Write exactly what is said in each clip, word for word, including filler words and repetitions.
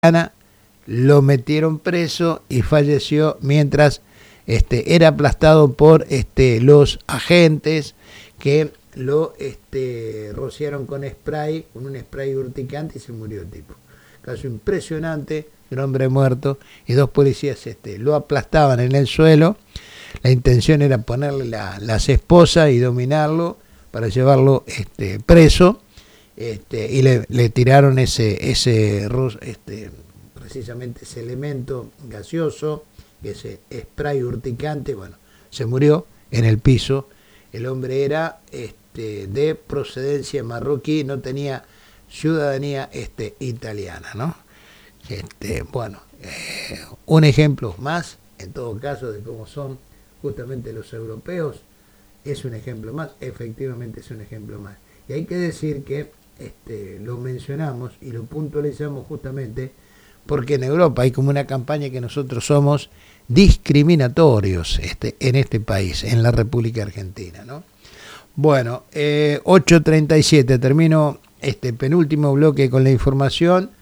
lo metieron preso y falleció mientras este, era aplastado por este, los agentes que lo este, rociaron con spray, con un spray urticante, y se murió el tipo. Caso impresionante, un hombre muerto y dos policías este, lo aplastaban en el suelo. La intención era ponerle la, las esposas y dominarlo para llevarlo este, preso, este, y le, le tiraron ese, ese este, precisamente ese elemento gaseoso, ese spray urticante. Bueno, se murió en el piso. El hombre era este, de procedencia marroquí, no tenía ciudadanía este, italiana, ¿no? Este, bueno, eh, un ejemplo más, en todo caso, de cómo son justamente los europeos. Es un ejemplo más, efectivamente es un ejemplo más. Y hay que decir que este, lo mencionamos y lo puntualizamos justamente porque en Europa hay como una campaña que nosotros somos discriminatorios este, en este país, en la República Argentina, ¿no? Bueno, eh, ocho treinta y siete, termino este penúltimo bloque con la información,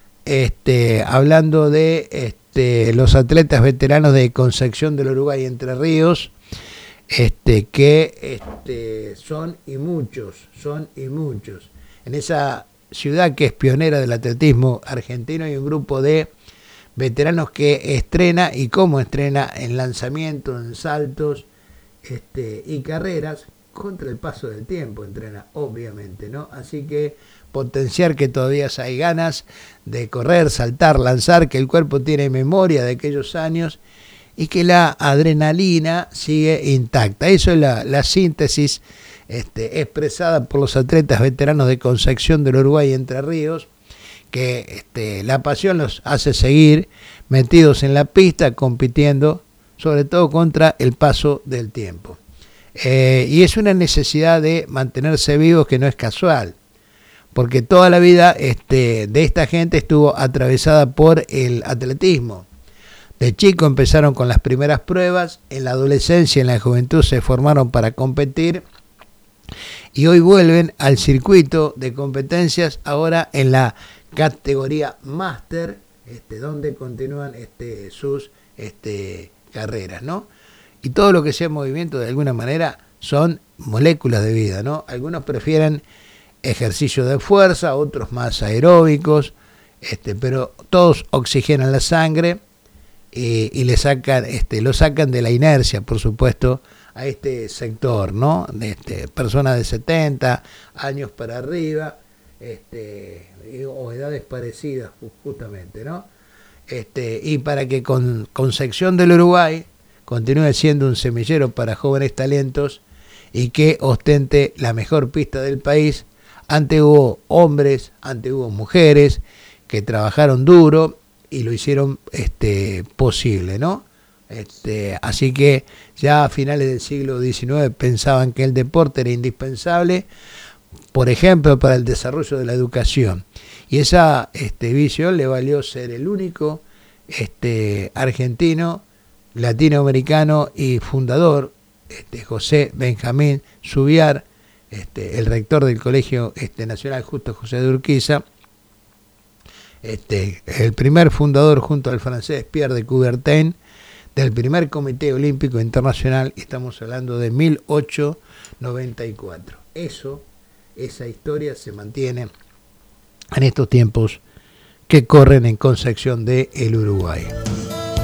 este, hablando de este, los atletas veteranos de Concepción del Uruguay, Entre Ríos, este, que este, son y muchos, son y muchos. En esa ciudad que es pionera del atletismo argentino hay un grupo de veteranos que estrena, y cómo estrena, en lanzamiento, en saltos este, y carreras, contra el paso del tiempo entrena, obviamente, ¿no? Así que potenciar que todavía hay ganas de correr, saltar, lanzar, que el cuerpo tiene memoria de aquellos años y que la adrenalina sigue intacta. Eso es la, la síntesis este, expresada por los atletas veteranos de Concepción del Uruguay, Entre Ríos, que este, la pasión los hace seguir metidos en la pista, compitiendo, sobre todo contra el paso del tiempo. Eh, y es una necesidad de mantenerse vivos que no es casual, porque toda la vida este, de esta gente estuvo atravesada por el atletismo. De chico empezaron con las primeras pruebas, en la adolescencia, en la juventud se formaron para competir y hoy vuelven al circuito de competencias, ahora en la categoría máster, este, donde continúan este, sus este, carreras, ¿no? Y todo lo que sea movimiento, de alguna manera, son moléculas de vida, ¿no? Algunos prefieren ejercicio de fuerza, otros más aeróbicos, este, pero todos oxigenan la sangre y, y le sacan, este, lo sacan de la inercia, por supuesto, a este sector, ¿no? De este, personas de setenta años para arriba, este, o edades parecidas, justamente, ¿no? Este, y para que con Concepción del Uruguay continúe siendo un semillero para jóvenes talentos y que ostente la mejor pista del país, antes hubo hombres, antes hubo mujeres que trabajaron duro y lo hicieron este, posible, ¿no? Este, así que ya a finales del siglo diecinueve pensaban que el deporte era indispensable, por ejemplo, para el desarrollo de la educación. Y esa este, visión le valió ser el único este, argentino, latinoamericano y fundador, este, José Benjamín Zubiar, este, el rector del Colegio este, Nacional Justo José de Urquiza, este, el primer fundador junto al francés Pierre de Coubertin del primer Comité Olímpico Internacional. Estamos hablando de mil ochocientos noventa y cuatro. Eso, esa historia se mantiene en estos tiempos que corren en Concepción del Uruguay.